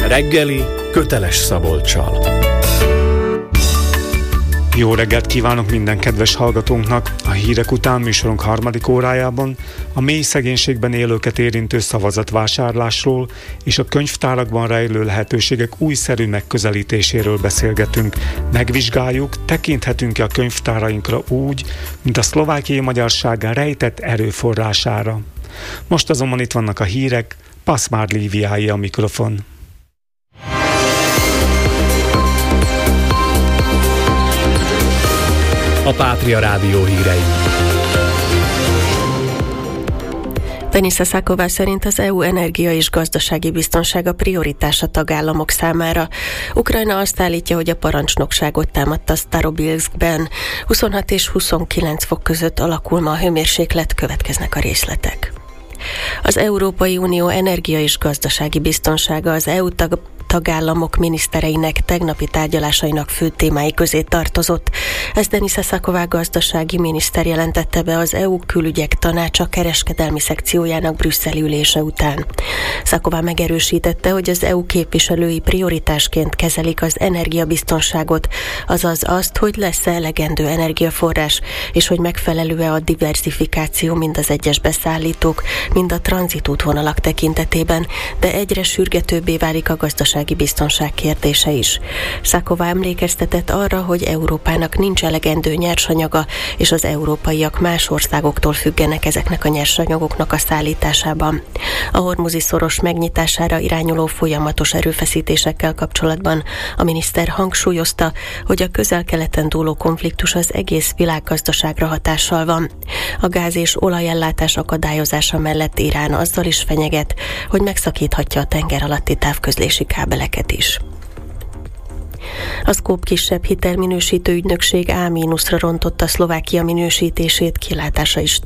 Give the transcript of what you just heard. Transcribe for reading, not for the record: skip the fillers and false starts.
Reggeli Köteles Szabolccsal. Jó reggelt kívánok minden kedves hallgatónknak! A hírek után műsorunk harmadik órájában a mély szegénységben élőket érintő szavazatvásárlásról és a könyvtárakban rejlő lehetőségek újszerű megközelítéséről beszélgetünk. Megvizsgáljuk, tekinthetünk-e a könyvtárainkra úgy, mint a szlovákiai magyarság rejtett erőforrására. Most azonban itt vannak a hírek, Paszmár Líviái a mikrofon. A Pátria Rádió hírei. Denisa Száková szerint az EU energia és gazdasági biztonsága prioritás a tagállamok számára. Ukrajna azt állítja, hogy a parancsnokságot támadta Starobilskben. 26 és 29 fok között alakul ma a hőmérséklet, következnek a részletek. Az Európai Unió energia és gazdasági biztonsága az EU tagállamok minisztereinek tegnapi tárgyalásainak fő témái közé tartozott. Ezt Denisa Száková gazdasági miniszter jelentette be az EU külügyek tanácsa kereskedelmi szekciójának brüsszeli ülése után. Száková megerősítette, hogy az EU képviselői prioritásként kezelik az energiabiztonságot, azaz azt, hogy lesz-e elegendő energiaforrás, és hogy megfelelő-e a diverzifikáció mind az egyes beszállítók, mind a tranzitútvonalak tekintetében, de egyre sürgetőbbé válik a gazdasági biztonság kérdése is. Száková emlékeztetett arra, hogy Európának nincs elegendő nyersanyaga, és az európaiak más országoktól függenek ezeknek a nyersanyagoknak a szállításában. A hormuzi szoros megnyitására irányuló folyamatos erőfeszítésekkel kapcsolatban a miniszter hangsúlyozta, hogy a Közel-Keleten dúló konfliktus az egész világgazdaságra hatással van. A gáz- és olajellátás akadályozása mellett Irán azzal is fenyeget, hogy megszakíthatja a tenger alatti távközlési kábeleket is. A Scope kisebb hitelminősítő ügynökség A- rontotta Szlovákia minősítését, kilátása is